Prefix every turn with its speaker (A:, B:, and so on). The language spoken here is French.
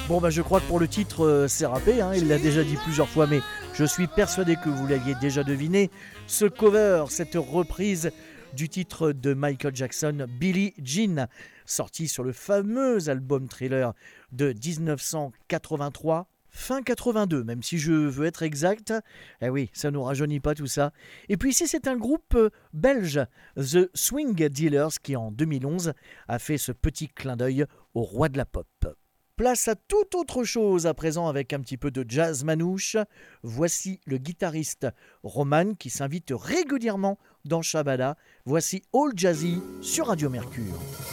A: Bon je crois que pour le titre c'est râpé, il l'a déjà dit plusieurs fois, mais je suis persuadé que vous l'aviez déjà deviné. Ce cover, cette reprise du titre de Michael Jackson, Billie Jean, sorti sur le fameux album Thriller de 1983. Fin 82, même si je veux être exact. Eh oui, ça nous rajeunit pas tout ça. Et puis ici, c'est un groupe belge, The Swing Dealers, qui en 2011 a fait ce petit clin d'œil au roi de la pop. Place à toute autre chose à présent avec un petit peu de jazz manouche. Voici le guitariste Roman qui s'invite régulièrement dans Shabada. Voici All Jazzy sur Radio Mercure.